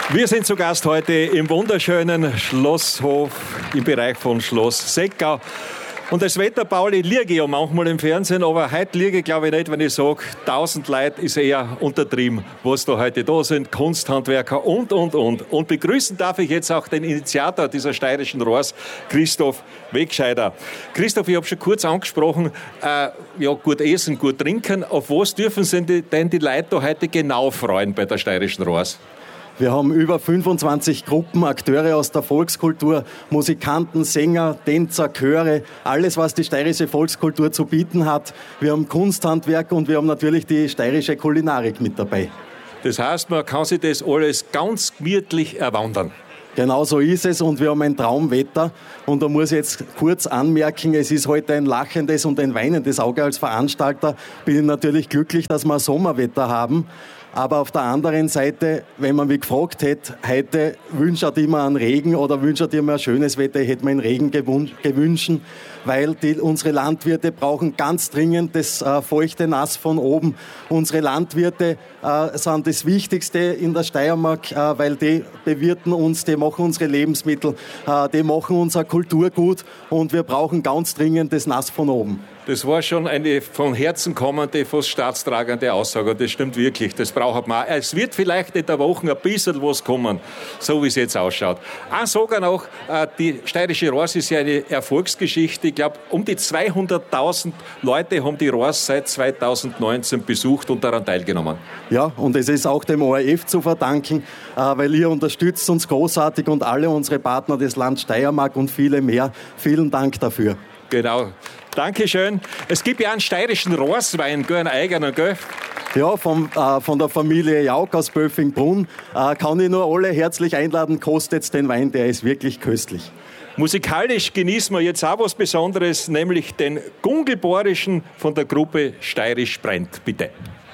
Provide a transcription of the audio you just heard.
Wir sind zu Gast heute im wunderschönen Schlosshof im Bereich von Schloss Seckau. Und das Wetter, Pauli, liege ja manchmal im Fernsehen, aber heute liege ich, glaube ich, nicht, wenn ich sage, 1000 Leute ist eher untertrieben, was da heute da sind, Kunsthandwerker und. Und begrüßen darf ich jetzt auch den Initiator dieser steirischen Rohrs, Christoph Wegscheider. Christoph, ich habe schon kurz angesprochen, ja, gut essen, gut trinken. Auf was dürfen sich denn die Leute da heute genau freuen bei der steirischen Rohrs? Wir haben über 25 Gruppen, Akteure aus der Volkskultur, Musikanten, Sänger, Tänzer, Chöre, alles, was die steirische Volkskultur zu bieten hat. Wir haben Kunsthandwerk und wir haben natürlich die steirische Kulinarik mit dabei. Das heißt, man kann sich das alles ganz gemütlich erwandern. Genau so ist es und wir haben ein Traumwetter. Und da muss ich jetzt kurz anmerken, es ist heute ein lachendes und ein weinendes Auge. Als Veranstalter bin ich natürlich glücklich, dass wir Sommerwetter haben. Aber auf der anderen Seite, wenn man mich gefragt hätte, heute wünscht ich mir einen Regen oder wünscht ich mir ein schönes Wetter, ich hätte mir einen Regen gewünscht, weil unsere Landwirte brauchen ganz dringend das feuchte Nass von oben. Unsere Landwirte sind das Wichtigste in der Steiermark, weil die bewirten uns, die machen unsere Lebensmittel, die machen unser Kulturgut und wir brauchen ganz dringend das Nass von oben. Das war schon eine von Herzen kommende, fast staatstragende Aussage. Und das stimmt wirklich, das braucht man. Es wird vielleicht in der Woche ein bisschen was kommen, so wie es jetzt ausschaut. Auch sogar noch, die steirische Rohrs ist ja eine Erfolgsgeschichte. Ich glaube, um die 200.000 Leute haben die Rohrs seit 2019 besucht und daran teilgenommen. Ja, und es ist auch dem ORF zu verdanken, weil ihr unterstützt uns großartig und alle unsere Partner des Land Steiermark und viele mehr. Vielen Dank dafür. Genau. Dankeschön. Es gibt ja einen steirischen Rohrswein, einen eigenen, gell? Ja, von der Familie Jauch aus Böfingbrunn. Kann ich nur alle herzlich einladen, kostet den Wein, der ist wirklich köstlich. Musikalisch genießen wir jetzt auch was Besonderes, nämlich den Gungelborischen von der Gruppe Steirisch brennt. Bitte.